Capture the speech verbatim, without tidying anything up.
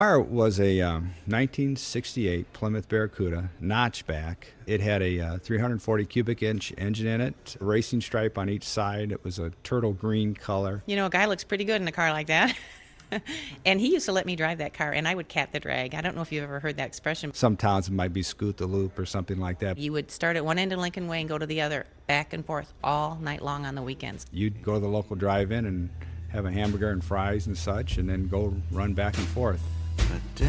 car was a um, nineteen sixty-eight Plymouth Barracuda notchback. It had a uh, three hundred forty cubic inch engine in it, a racing stripe on each side. It was a turtle green color. You know, a guy looks pretty good in a car like that. And he used to let me drive that car, and I would cat the drag. I don't know if you've ever heard that expression. Some towns it might be scoot the loop or something like that. You would start at one end of Lincoln Way and go to the other, back and forth, all night long on the weekends. You'd go to the local drive-in and have a hamburger and fries and such, and then go run back and forth.